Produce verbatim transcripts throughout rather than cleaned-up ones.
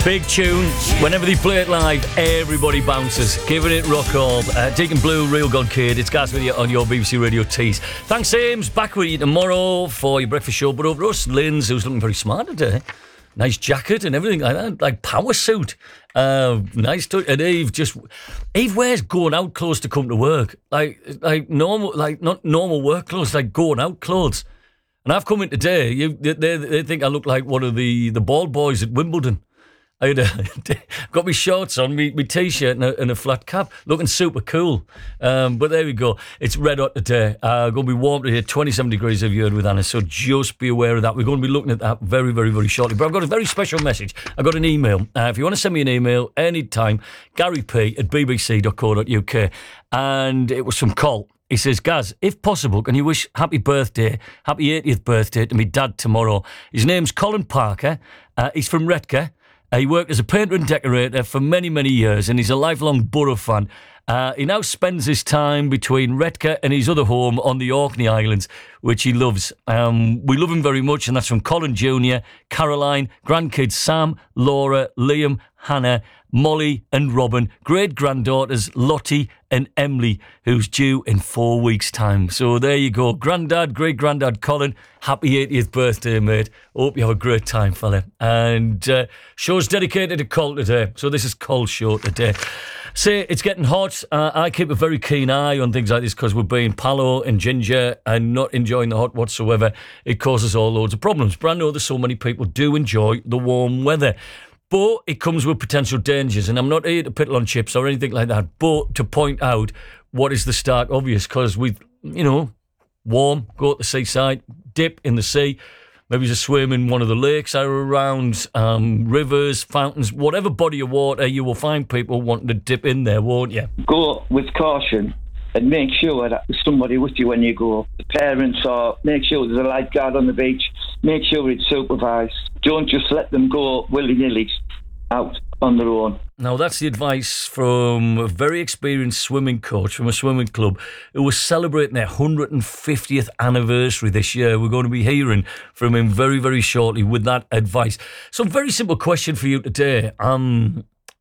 Big tune. Whenever they play it live, everybody bounces. Giving it rock all. Uh, Deacon Blue, Real God Kid. It's Gaz with you on your B B C Radio Tees. Thanks, Ames. Back with you tomorrow for your breakfast show. But over to us, Lynn's, who's looking very smart today. Nice jacket and everything like that. Like power suit. Uh, nice touch. And Eve just... Eve wears going out clothes to come to work. Like, like normal, like not normal work clothes, like going out clothes. And I've come in today. You, they, they think I look like one of the, the bald boys at Wimbledon. I had a, got my shorts on, my, my t-shirt and a, and a flat cap, looking super cool. Um, but there we go. It's red hot today. Uh, going to be warm today, twenty-seven degrees I've heard with Anna, so just be aware of that. We're going to be looking at that very, very, very shortly. But I've got a very special message. I've got an email. Uh, if you want to send me an email anytime, Gary P at b b c dot co dot u k. And it was from Col. He says, Gaz, if possible, can you wish happy birthday, happy eightieth birthday to my dad tomorrow? His name's Colin Parker. Uh, he's from Redcar. Uh, he worked as a painter and decorator for many, many years, and he's a lifelong Borough fan. Uh, he now spends his time between Redcar and his other home on the Orkney Islands, which he loves. Um, we love him very much, and that's from Colin Junior, Caroline, grandkids Sam, Laura, Liam, Hannah, Molly and Robin, great-granddaughters Lottie and Emily, who's due in four weeks' time. So there you go. Grandad, great-granddad Colin, happy eightieth birthday, mate. Hope you have a great time, fella. And uh, show's dedicated to Col today. So this is Col's show today. Say, it's getting hot. Uh, I keep a very keen eye on things like this because we're being palo and ginger and not enjoying the hot whatsoever. It causes all loads of problems. But I know that so many people do enjoy the warm weather. But it comes with potential dangers, and I'm not here to piddle on chips or anything like that, but to point out what is the stark obvious, because we, you know, warm, go to the seaside, dip in the sea, maybe just swim in one of the lakes that are around, um, rivers, fountains, whatever body of water, you will find people wanting to dip in there, won't you? Go with caution and make sure that there's somebody with you when you go. The parents, or make sure there's a lifeguard on the beach. Make sure it's supervised. Don't just let them go willy-nilly out on their own. Now, that's the advice from a very experienced swimming coach from a swimming club who was celebrating their one hundred fiftieth anniversary this year. We're going to be hearing from him very, very shortly with that advice. So, very simple question for you today. Um,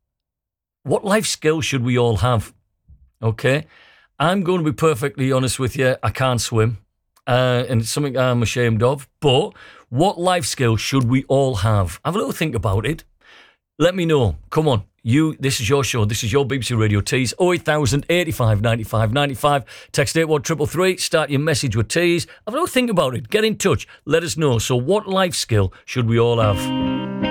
what life skills should we all have? Okay? I'm going to be perfectly honest with you. I can't swim. Uh, and it's something I'm ashamed of. But what life skills should we all have? Have a little think about it. Let me know. Come on. You. This is your show. This is your B B C Radio Tees. oh eight thousand, eighty-five, ninety-five, ninety-five. Text eight one three three three. Start your message with Tees. Have a little think about it. Get in touch. Let us know. So what life skill should we all have?